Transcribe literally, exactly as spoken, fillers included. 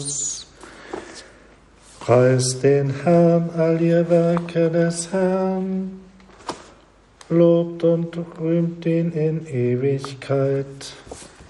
Preist den Herrn, all ihr Werke des Herrn, lobt und rühmt ihn in Ewigkeit.